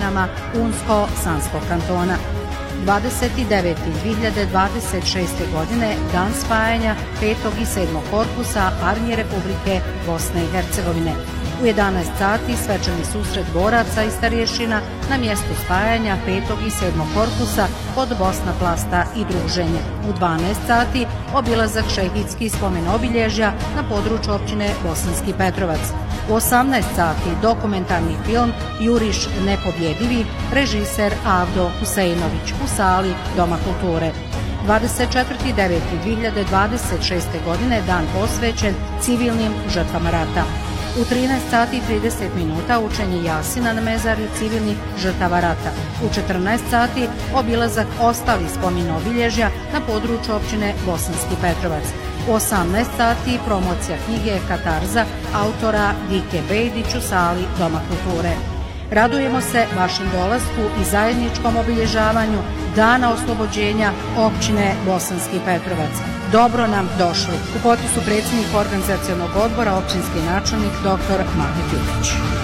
općinama Unsko-Sanskog kantona. 29.2026. godine dan spajanja 5. i 7. korpusa Armije Republike Bosne i Hercegovine. U 11 sati svečani susret boraca i starješina na mjestu spajanja 5. i 7. korpusa kod Bosna Plasta i druženje. U 12 sati obilazak šehidskih spomen obilježja na području općine Bosanski Petrovac. U 18 sati dokumentarni film Juriš nepobjedivi, režiser Avdo Huseinović u sali Doma kulture. 24.9.2026. godine dan posvećen civilnim žrtvama rata. U 13 sati i 30 minuta učenje Jasina na mezarju civilnih žrtava rata. U 14 sati obilazak ostalih spomen obilježja na području općine Bosanski Petrovac. U 18 sati promocija knjige Katarza autora Dike Bejdić u sali Doma kulture. Radujemo se vašem dolasku i zajedničkom obilježavanju Dana oslobođenja općine Bosanski Petrovac. Dobro nam došli. U potpisu predsjednik organizacionog odbora općinski načelnik dr. Mahmet Jukić.